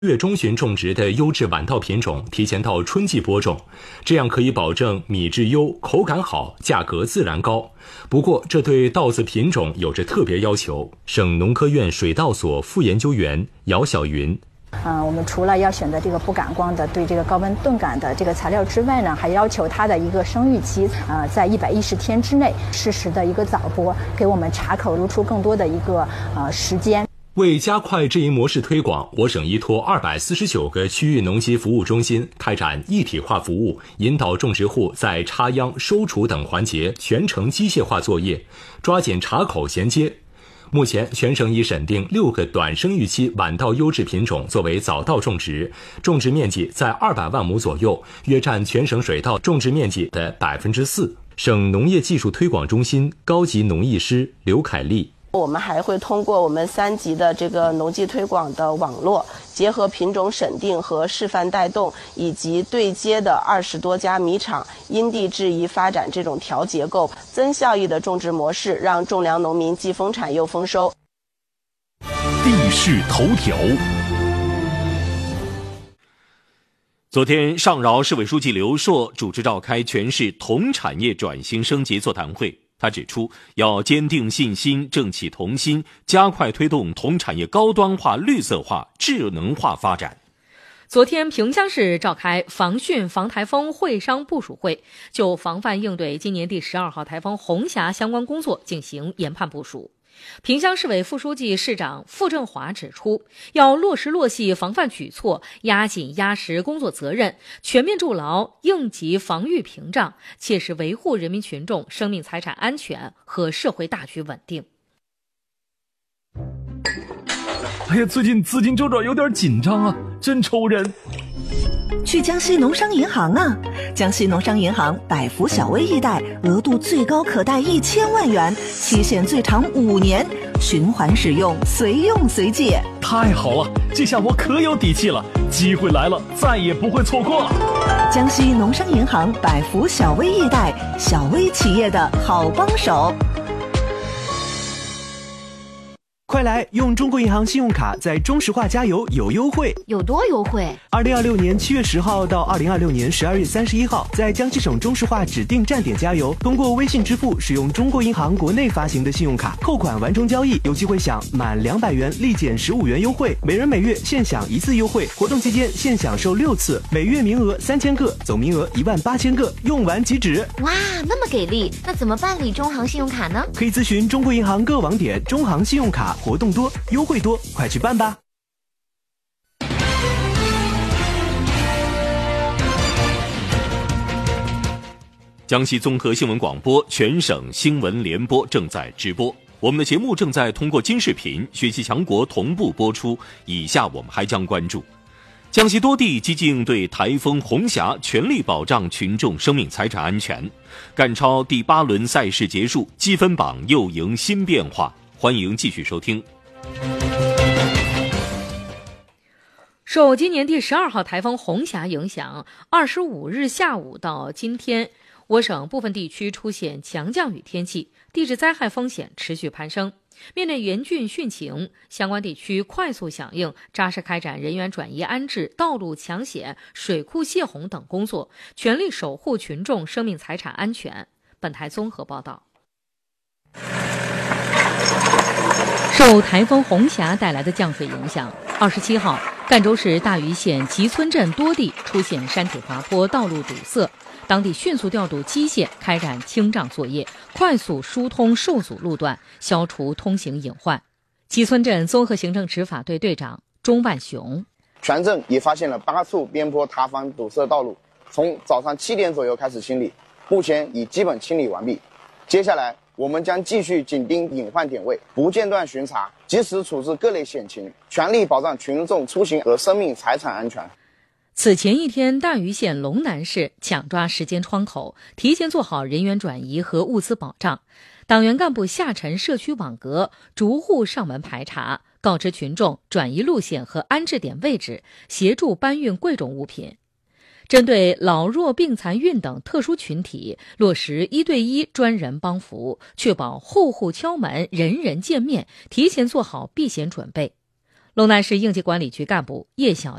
月中旬种植的优质晚稻品种提前到春季播种，这样可以保证米质优、口感好、价格自然高。不过，这对稻子品种有着特别要求。省农科院水稻所副研究员姚晓云。 我们除了要选择这个不感光的、对这个高温钝感的这个材料之外呢，还要求它的一个生育期，在110天之内适时的一个早播，给我们茶口留出更多的一个时间。 为加快这一模式推广，我省依托249个区域农机服务中心开展一体化服务，引导种植户在插秧、收储等环节全程机械化作业，抓紧茶口衔接。目前，全省已审定6个短生育期晚稻优质品种作为早稻种植，种植面积在200万亩左右，约占全省水稻种植面积的4%。省农业技术推广中心高级农艺师刘凯丽。 我们还会通过我们3级的这个农技推广的网络，结合品种审定和示范带动，以及对接的20多家米厂，因地制宜发展这种条结构、增效益的种植模式，让种粮农民既丰产又丰收。 地势头条。昨天，上饶市委书记刘硕主持召开全市同产业转型升级座谈会。他指出，要坚定信心，正气同心，加快推动同产业高端化、绿色化、智能化发展。 昨天，萍乡市召开防汛防台风会商部署会，就防范应对今年第12号台风红霞相关工作进行研判部署。萍乡市委副书记、市长傅政华指出，要落实落细防范举措，压紧压实工作责任，全面筑牢应急防御屏障，切实维护人民群众生命财产安全和社会大局稳定。 哎呀，最近资金周转有点紧张啊，真愁人。 去江西农商银行啊！江西农商银行百福小微易贷，额度最高可贷1000万元，期限最长5年，循环使用，随用随借。 太好了，这下我可有底气了，机会来了，再也不会错过了。 江西农商银行百福小微易贷，小微企业的好帮手。 快来用中国银行信用卡在中石化加油有优惠。 有多优惠 ？2026年7月10号到2026年12月31号，在江西省中石化指定站点加油，通过微信支付使用中国银行国内发行的信用卡扣款完成交易，有机会享满200元立减15元优惠，每人每月限享1次优惠，活动期间限享受6次，每月名额3000个，总名额18000个，用完即止。 哇，那么给力！那怎么办理中行信用卡呢？ 可以咨询中国银行各网点中行信用卡，活动多，优惠多，快去办吧！ 江西综合新闻广播全省新闻联播正在直播，我们的节目正在通过金视频、学习强国同步播出。以下我们还将关注：江西多地积极应对台风红霞，全力保障群众生命财产安全。赶超第8轮赛事结束，积分榜又迎新变化。欢迎继续收听。 受今年第12号台风红霞影响，25日下午到今天，我省部分地区出现强降雨天气，地质灾害风险持续攀升。面对严峻汛情，相关地区快速响应，扎实开展人员转移安置、道路抢险、水库泄洪等工作，全力守护群众生命财产安全。本台综合报道。受台风红霞带来的降水影响，27号，赣州市大余县集村镇多地出现山体滑坡、道路堵塞，当地迅速调度机械开展清障作业，快速疏通受阻路段，消除通行隐患。集村镇综合行政执法队队长钟万雄： 全镇已发现了8处边坡塌方堵塞道路，从早上7点左右开始清理，目前已基本清理完毕。接下来我们将继续紧盯隐患点位，不间断巡查，及时处置各类险情，全力保障群众出行和生命财产安全。 此前一天，大余县龙南市抢抓时间窗口，提前做好人员转移和物资保障。党员干部下沉社区网格，逐户上门排查，告知群众转移路线和安置点位置，协助搬运贵重物品。针对老弱病残孕等特殊群体，落实1对1专人帮扶，确保户户敲门、人人见面，提前做好避险准备。 陇南市应急管理局干部叶晓